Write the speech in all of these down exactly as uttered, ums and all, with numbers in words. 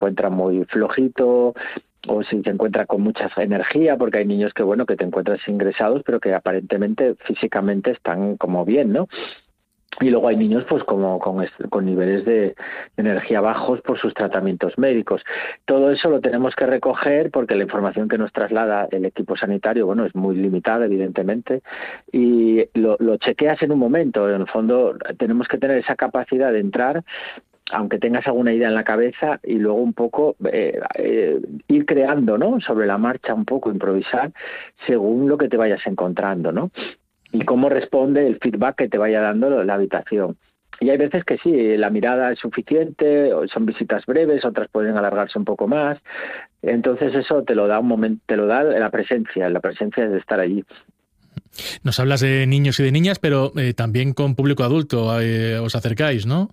encuentra muy flojito, o si se encuentra con mucha energía, porque hay niños que, bueno, que te encuentras ingresados, pero que aparentemente físicamente están como bien, ¿no? Y luego hay niños pues como con, con niveles de energía bajos por sus tratamientos médicos. Todo eso lo tenemos que recoger porque la información que nos traslada el equipo sanitario, bueno, es muy limitada, evidentemente, y lo, lo chequeas en un momento. En el fondo tenemos que tener esa capacidad de entrar, aunque tengas alguna idea en la cabeza, y luego un poco eh, eh, ir creando, ¿no? Sobre la marcha, un poco improvisar según lo que te vayas encontrando, ¿no? Y cómo responde el feedback que te vaya dando la habitación. Y hay veces que sí, la mirada es suficiente, son visitas breves, otras pueden alargarse un poco más. Entonces eso te lo da un momento, te lo da la presencia, la presencia de estar allí. Nos hablas de niños y de niñas, pero eh, también con público adulto eh, os acercáis, ¿no?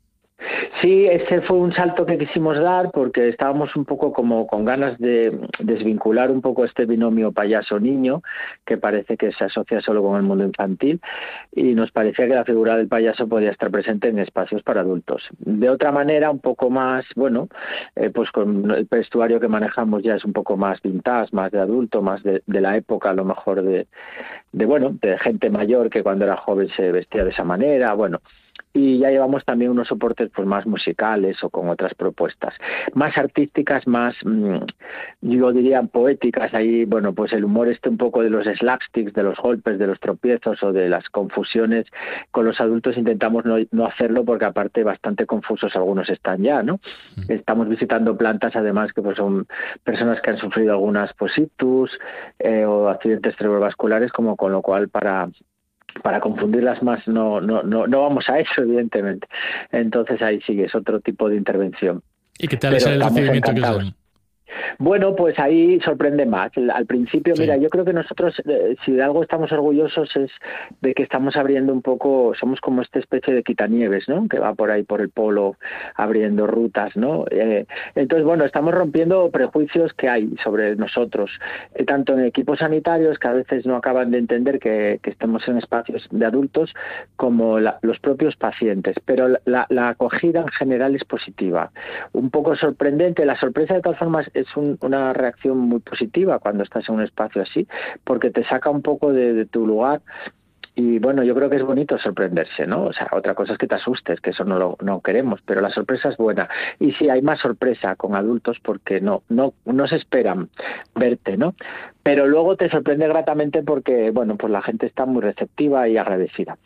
Sí, ese fue un salto que quisimos dar porque estábamos un poco como con ganas de desvincular un poco este binomio payaso-niño, que parece que se asocia solo con el mundo infantil, y nos parecía que la figura del payaso podía estar presente en espacios para adultos. De otra manera, un poco más, bueno, eh, pues con el vestuario que manejamos ya es un poco más vintage, más de adulto, más de, de la época, a lo mejor de, de, bueno, de gente mayor que cuando era joven se vestía de esa manera, bueno. Y ya llevamos también unos soportes pues más musicales o con otras propuestas más artísticas, más mmm, yo diría poéticas. Ahí, bueno, pues el humor este un poco de los slapsticks, de los golpes, de los tropiezos o de las confusiones con los adultos intentamos no, no hacerlo, porque aparte bastante confusos algunos están ya, ¿no? Estamos visitando plantas además que pues son personas que han sufrido algunas pues ictus eh, o accidentes cerebrovasculares, como con lo cual para para confundirlas más no, no, no, no vamos a eso, evidentemente. Entonces ahí sí es otro tipo de intervención. ¿Y qué tal es el recibimiento que os dan? Bueno, pues ahí sorprende más. Al principio, sí. Mira, yo creo que nosotros, eh, si de algo estamos orgullosos es de que estamos abriendo un poco, somos como esta especie de quitanieves, ¿no? Que va por ahí, por el polo, abriendo rutas, ¿no? Eh, entonces, bueno, estamos rompiendo prejuicios que hay sobre nosotros, eh, tanto en equipos sanitarios, que a veces no acaban de entender que, que estemos en espacios de adultos, como la, los propios pacientes. Pero la, la acogida en general es positiva. Un poco sorprendente. La sorpresa, de todas formas, es un, una reacción muy positiva cuando estás en un espacio así, porque te saca un poco de, de tu lugar. Y bueno, yo creo que es bonito sorprenderse, ¿no? O sea, otra cosa es que te asustes, que eso no lo no queremos, pero la sorpresa es buena. Y sí, hay más sorpresa con adultos porque no no no se esperan verte, ¿no? Pero luego te sorprende gratamente porque, bueno, pues la gente está muy receptiva y agradecida.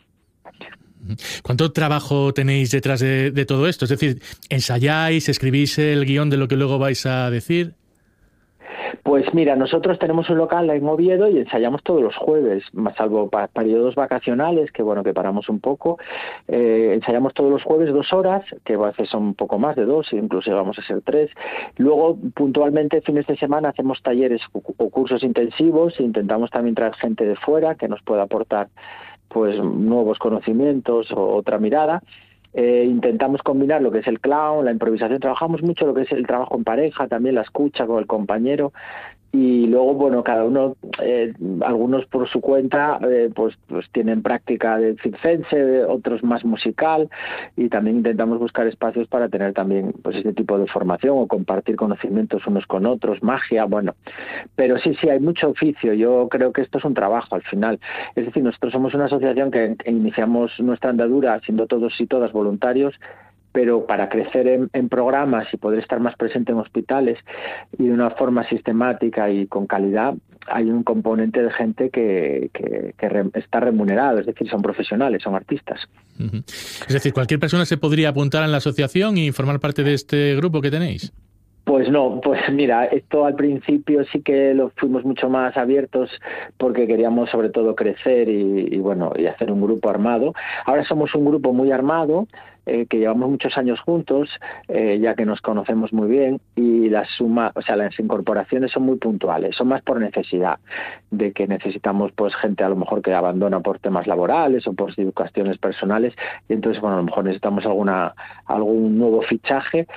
¿Cuánto trabajo tenéis detrás de, de todo esto? Es decir, ¿ensayáis, escribís el guión de lo que luego vais a decir? Pues mira, nosotros tenemos un local en Oviedo y ensayamos todos los jueves, más salvo para periodos vacacionales, que bueno, que paramos un poco. Eh, ensayamos todos los jueves dos horas, que a veces son un poco más de dos, incluso vamos a ser tres. Luego, puntualmente, fines de semana hacemos talleres o cursos intensivos e intentamos también traer gente de fuera que nos pueda aportar pues nuevos conocimientos o otra mirada. Eh, intentamos combinar lo que es el clown, la improvisación, trabajamos mucho lo que es el trabajo en pareja, también la escucha con el compañero. Y luego, bueno, cada uno, eh, algunos por su cuenta, eh, pues, pues tienen práctica de circense, otros más musical, y también intentamos buscar espacios para tener también pues este tipo de formación o compartir conocimientos unos con otros, magia, bueno. Pero sí, sí, hay mucho oficio. Yo creo que esto es un trabajo al final. Es decir, nosotros somos una asociación que iniciamos nuestra andadura siendo todos y todas voluntarios, pero para crecer en, en programas y poder estar más presente en hospitales y de una forma sistemática y con calidad, hay un componente de gente que, que, que re, está remunerado, es decir, son profesionales, son artistas. Uh-huh. Es decir, ¿cualquier persona se podría apuntar en la asociación y formar parte de este grupo que tenéis? Pues no, pues mira, esto al principio sí que lo fuimos mucho más abiertos porque queríamos sobre todo crecer y, y bueno, y hacer un grupo armado. Ahora somos un grupo muy armado, eh, que llevamos muchos años juntos, eh, ya que nos conocemos muy bien, y la suma, o sea, las incorporaciones son muy puntuales, son más por necesidad, de que necesitamos pues gente a lo mejor que abandona por temas laborales o por cuestiones personales, y entonces bueno, a lo mejor necesitamos alguna algún nuevo fichaje.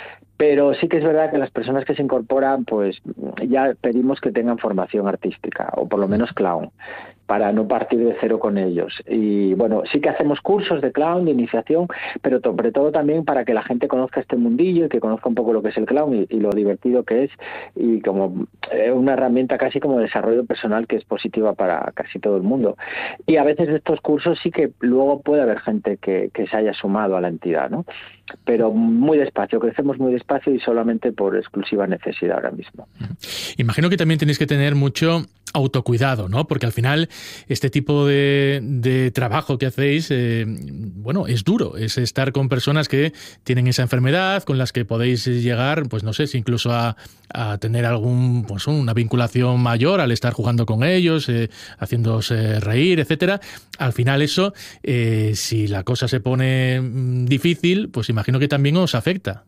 Pero sí que es verdad que las personas que se incorporan, pues ya pedimos que tengan formación artística, o por lo menos clown, para no partir de cero con ellos. Y bueno, sí que hacemos cursos de clown, de iniciación, pero sobre todo también para que la gente conozca este mundillo y que conozca un poco lo que es el clown y, y lo divertido que es, y como eh, una herramienta casi como de desarrollo personal que es positiva para casi todo el mundo. Y a veces de estos cursos sí que luego puede haber gente que, que se haya sumado a la entidad, ¿no? Pero muy despacio, crecemos muy despacio y solamente por exclusiva necesidad ahora mismo. Imagino que también tenéis que tener mucho autocuidado, ¿no? Porque al final este tipo de, de trabajo que hacéis, eh, bueno, es duro, es estar con personas que tienen esa enfermedad, con las que podéis llegar, pues no sé, si incluso a, a tener algún, pues una vinculación mayor al estar jugando con ellos, eh, haciéndose reír, etcétera. Al final eso, eh, si la cosa se pone difícil, pues imagino que también os afecta.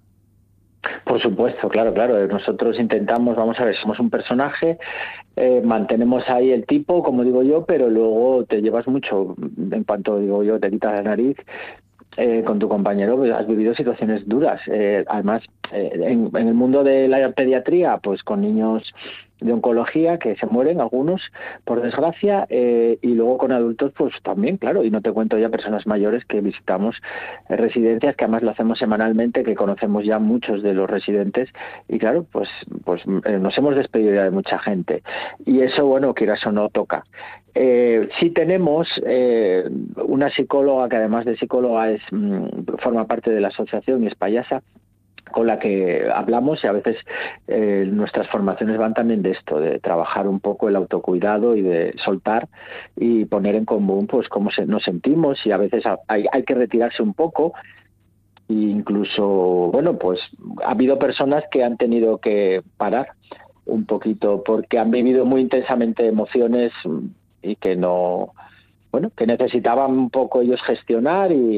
Por supuesto, claro, claro. Nosotros intentamos, vamos a ver, somos un personaje, eh, mantenemos ahí el tipo, como digo yo, pero luego te llevas mucho, en cuanto digo yo, te quitas la nariz. Eh, con tu compañero pues, has vivido situaciones duras. Eh, además, eh, en, en el mundo de la pediatría, pues con niños de oncología que se mueren, algunos, por desgracia, eh, y luego con adultos, pues también, claro, y no te cuento ya personas mayores que visitamos eh, residencias, que además lo hacemos semanalmente, que conocemos ya muchos de los residentes, y claro, pues pues eh, nos hemos despedido ya de mucha gente. Y eso, bueno, quieras o no, toca. Eh, sí tenemos eh, una psicóloga que además de psicóloga es mmm, forma parte de la asociación y es payasa, con la que hablamos, y a veces eh, nuestras formaciones van también de esto, de trabajar un poco el autocuidado y de soltar y poner en común pues cómo se, nos sentimos, y a veces hay, hay que retirarse un poco. E incluso, bueno, pues ha habido personas que han tenido que parar un poquito porque han vivido muy intensamente emociones y que no, bueno, que necesitaban un poco ellos gestionar y,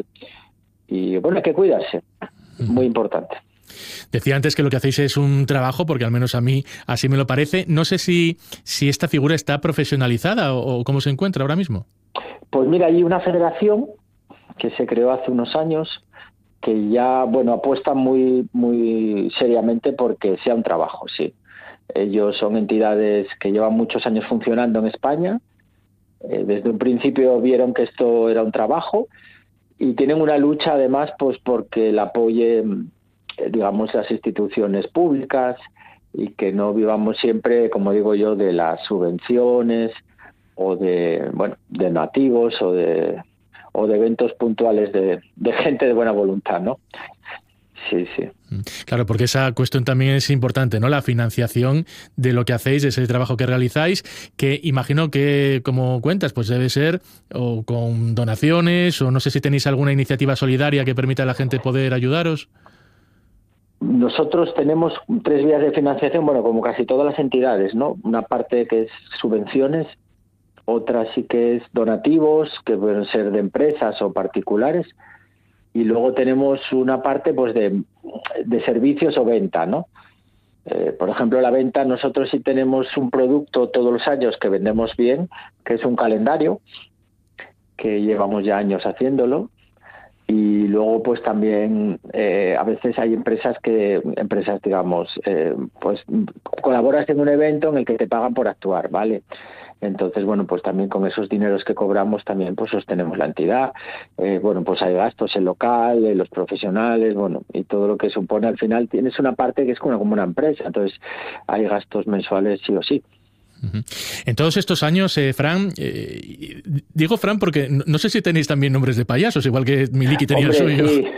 y bueno, hay que cuidarse, muy importante. Decía antes que lo que hacéis es un trabajo, porque al menos a mí así me lo parece. No sé si, si esta figura está profesionalizada o, o cómo se encuentra ahora mismo. Pues mira, hay una federación que se creó hace unos años que ya, bueno, apuesta muy, muy seriamente porque sea un trabajo, sí. Ellos son entidades que llevan muchos años funcionando en España. Eh, desde un principio vieron que esto era un trabajo y tienen una lucha además pues porque la apoyen, eh, digamos, las instituciones públicas y que no vivamos siempre, como digo yo, de las subvenciones o de, bueno, de nativos o de o de eventos puntuales de, de gente de buena voluntad, ¿no? Sí, sí. Claro, porque esa cuestión también es importante, ¿no? La financiación de lo que hacéis, de ese trabajo que realizáis, que imagino que, como cuentas, pues debe ser o con donaciones, o no sé si tenéis alguna iniciativa solidaria que permita a la gente poder ayudaros. Nosotros tenemos tres vías de financiación, bueno, como casi todas las entidades, ¿no? Una parte que es subvenciones, otra sí que es donativos, que pueden ser de empresas o particulares, y luego tenemos una parte pues de, de servicios o venta, ¿no? Eh, por ejemplo, la venta, nosotros sí tenemos un producto todos los años que vendemos bien, que es un calendario, que llevamos ya años haciéndolo. Y luego pues también eh, a veces hay empresas que, empresas digamos, eh, pues colaboras en un evento en el que te pagan por actuar, ¿vale? Entonces, bueno, pues también con esos dineros que cobramos también pues sostenemos la entidad. Eh, bueno, pues hay gastos, el local, eh, los profesionales, bueno, y todo lo que supone al final tienes una parte que es como, como una empresa, entonces hay gastos mensuales sí o sí. En todos estos años, eh, Fran, eh, digo Fran porque no, no sé si tenéis también nombres de payasos, igual que Miliki tenía Hombre, el suyo. Sí.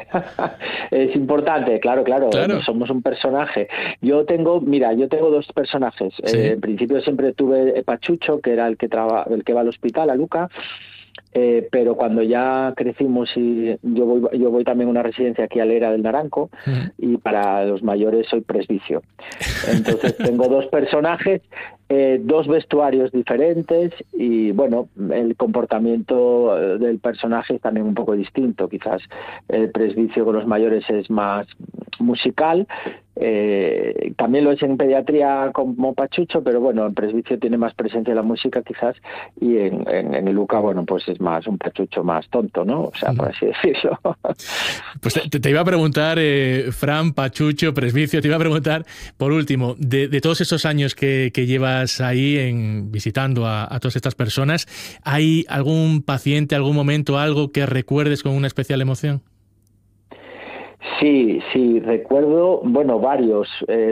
Es importante, claro, claro, claro. Somos un personaje. Yo tengo, mira, yo tengo dos personajes. ¿Sí? Eh, en principio siempre tuve Pachucho, que era el que traba, el que va al hospital, a Luca. Eh, pero cuando ya crecimos y yo voy yo voy también a una residencia aquí a Lera del Naranco, uh-huh. y para los mayores soy Presbicio. Entonces tengo dos personajes, eh, dos vestuarios diferentes y bueno, el comportamiento del personaje es también un poco distinto. Quizás el presbicio con los mayores es más musical, eh, también lo es en pediatría como Pachucho, pero bueno, en presbicio tiene más presencia la música quizás, y en, en, en Luca, bueno, pues es más un Pachucho más tonto, ¿no? O sea, por así decirlo. Pues te, te iba a preguntar, eh, Fran, Pachucho, presbicio, te iba a preguntar, por último, de, de todos esos años que, que llevas ahí en, visitando a, a todas estas personas, ¿hay algún paciente, algún momento, algo que recuerdes con una especial emoción? Sí, sí, recuerdo, bueno, varios. Eh,